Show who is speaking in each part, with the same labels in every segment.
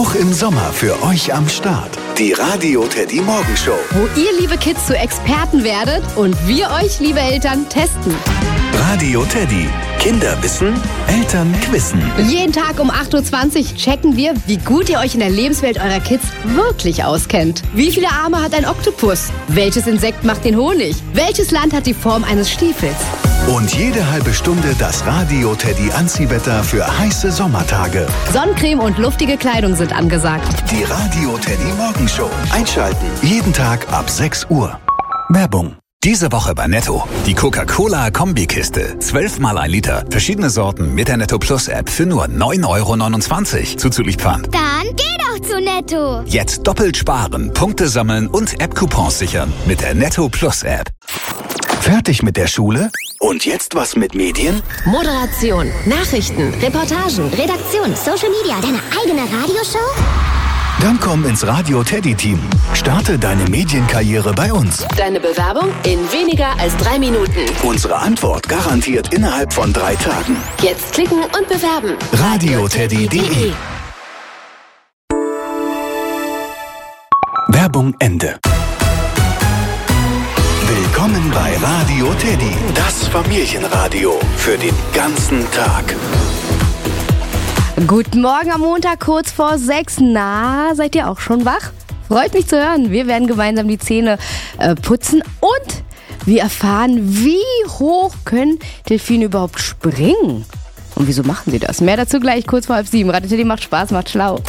Speaker 1: Auch im Sommer für euch am Start. Die Radio Teddy Morgenshow.
Speaker 2: Wo ihr, liebe Kids, zu Experten werdet und wir euch, liebe Eltern, testen.
Speaker 1: Radio Teddy. Kinder wissen, Eltern quissen.
Speaker 2: Jeden Tag um 8.20 Uhr checken wir, wie gut ihr euch in der Lebenswelt eurer Kids wirklich auskennt. Wie viele Arme hat ein Oktopus? Welches Insekt macht den Honig? Welches Land hat die Form eines Stiefels?
Speaker 1: Und jede halbe Stunde das Radio Teddy Anziehwetter für heiße Sommertage.
Speaker 2: Sonnencreme und luftige Kleidung sind angesagt.
Speaker 1: Die Radio Teddy Morgenshow. Einschalten. Jeden Tag ab 6 Uhr. Werbung. Diese Woche bei Netto. Die Coca-Cola-Kombikiste. 12 mal 1 Liter. Verschiedene Sorten mit der Netto Plus App für nur 9,29 € zuzüglich Pfand.
Speaker 3: Dann geh doch zu Netto.
Speaker 1: Jetzt doppelt sparen, Punkte sammeln und App-Coupons sichern mit der Netto Plus App. Fertig mit der Schule? Und jetzt was mit Medien?
Speaker 4: Moderation, Nachrichten, Reportagen,
Speaker 3: Redaktion, Social Media, deine eigene Radioshow?
Speaker 1: Dann komm ins Radio Teddy Team. Starte deine Medienkarriere bei uns.
Speaker 4: Deine Bewerbung in weniger als 3 Minuten.
Speaker 1: Unsere Antwort garantiert innerhalb von 3 Tagen.
Speaker 4: Jetzt klicken und bewerben.
Speaker 1: radioteddy.de. Werbung Ende. Willkommen bei Radio Teddy, das Familienradio für den ganzen Tag.
Speaker 2: Guten Morgen am Montag, kurz vor 6. Na, seid ihr auch schon wach? Freut mich zu hören. Wir werden gemeinsam die Zähne putzen und wir erfahren, wie hoch können Delfine überhaupt springen. Und wieso machen sie das? Mehr dazu gleich kurz vor 6:30. Radio Teddy macht Spaß, macht schlau.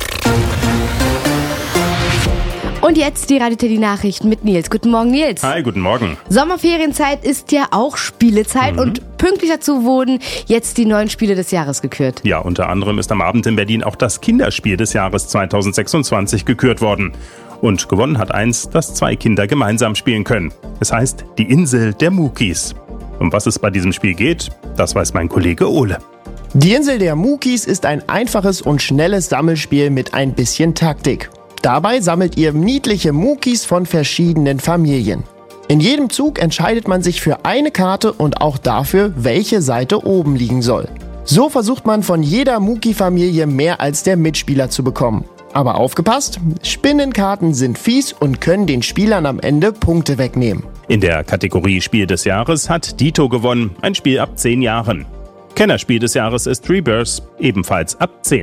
Speaker 2: Und jetzt die Radio Teddy Nachrichten mit Nils. Guten Morgen, Nils.
Speaker 5: Hi, guten Morgen.
Speaker 2: Sommerferienzeit ist ja auch Spielezeit und pünktlich dazu wurden jetzt die 9 Spiele des Jahres gekürt.
Speaker 5: Ja, unter anderem ist am Abend in Berlin auch das Kinderspiel des Jahres 2026 gekürt worden. Und gewonnen hat eins, das 2 Kinder gemeinsam spielen können. Es heißt die Insel der Mukis. Um was es bei diesem Spiel geht, das weiß mein Kollege Ole.
Speaker 6: Die Insel der Mukis ist ein einfaches und schnelles Sammelspiel mit ein bisschen Taktik. Dabei sammelt ihr niedliche Mukis von verschiedenen Familien. In jedem Zug entscheidet man sich für eine Karte und auch dafür, welche Seite oben liegen soll. So versucht man von jeder Muki-Familie mehr als der Mitspieler zu bekommen. Aber aufgepasst, Spinnenkarten sind fies und können den Spielern am Ende Punkte wegnehmen.
Speaker 5: In der Kategorie Spiel des Jahres hat Dito gewonnen, ein Spiel ab 10 Jahren. Kennerspiel des Jahres ist Rebirth, ebenfalls ab 10.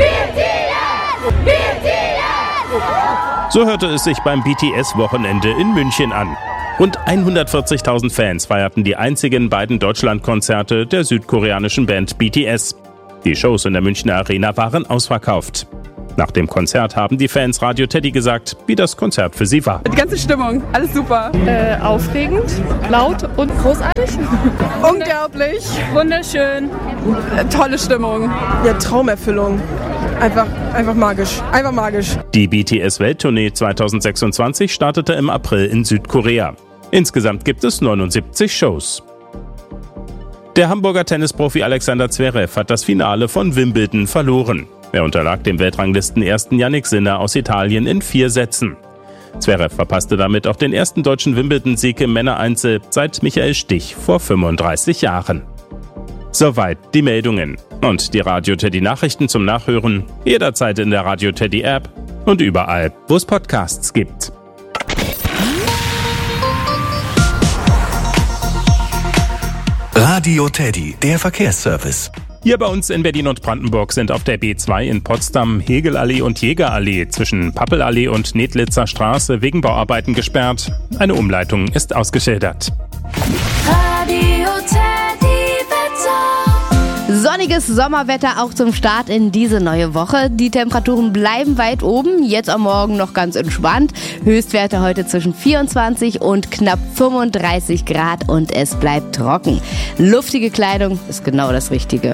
Speaker 5: So hörte es sich beim BTS-Wochenende in München an. Rund 140.000 Fans feierten die einzigen beiden Deutschlandkonzerte der südkoreanischen Band BTS. Die Shows in der Münchner Arena waren ausverkauft. Nach dem Konzert haben die Fans Radio Teddy gesagt, wie das Konzert für sie war.
Speaker 7: Die ganze Stimmung, alles super.
Speaker 8: Aufregend, laut und großartig.
Speaker 7: Unglaublich.
Speaker 8: Wunderschön.
Speaker 7: Tolle Stimmung. Ja, Traumerfüllung. Einfach magisch. Einfach magisch.
Speaker 5: Die BTS-Welttournee 2026 startete im April in Südkorea. Insgesamt gibt es 79 Shows. Der Hamburger Tennisprofi Alexander Zverev hat das Finale von Wimbledon verloren. Er unterlag dem Weltranglisten-Ersten Jannik Sinner aus Italien in 4 Sätzen. Zverev verpasste damit auch den ersten deutschen Wimbledon-Sieg im Männereinzel seit Michael Stich vor 35 Jahren. Soweit die Meldungen. Und die Radio Teddy Nachrichten zum Nachhören jederzeit in der Radio Teddy App und überall, wo es Podcasts gibt.
Speaker 1: Radio Teddy, der Verkehrsservice.
Speaker 5: Hier bei uns in Berlin und Brandenburg sind auf der B2 in Potsdam Hegelallee und Jägerallee zwischen Pappelallee und Nedlitzer Straße wegen Bauarbeiten gesperrt. Eine Umleitung ist ausgeschildert.
Speaker 4: Radio Teddy Wetter.
Speaker 2: Sonniges Sommerwetter auch zum Start in diese neue Woche. Die Temperaturen bleiben weit oben, jetzt am Morgen noch ganz entspannt. Höchstwerte heute zwischen 24 und knapp 35 Grad und es bleibt trocken. Luftige Kleidung ist genau das Richtige.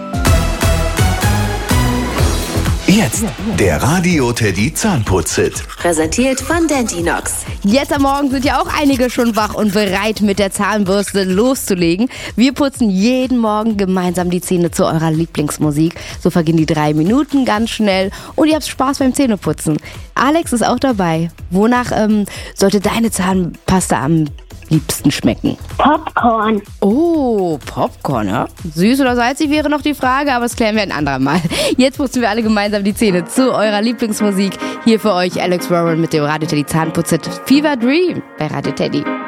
Speaker 1: Jetzt der Radio Teddy Zahnputz-Hit.
Speaker 4: Präsentiert von Dentinox.
Speaker 2: Jetzt am Morgen sind ja auch einige schon wach und bereit, mit der Zahnbürste loszulegen. Wir putzen jeden Morgen gemeinsam die Zähne zu eurer Lieblingsmusik. So vergehen die 3 Minuten ganz schnell und ihr habt Spaß beim Zähneputzen. Alex ist auch dabei. Wonach sollte deine Zahnpasta am liebsten schmecken?
Speaker 3: Popcorn.
Speaker 2: Oh, Popcorn, ja. Süß oder salzig wäre noch die Frage, aber das klären wir ein andermal. Jetzt putzen wir alle gemeinsam die die Zähne zu eurer Lieblingsmusik. Hier für euch Alex Warren mit dem Radio Teddy Zahnputz-Hit Fever Dream bei Radio Teddy.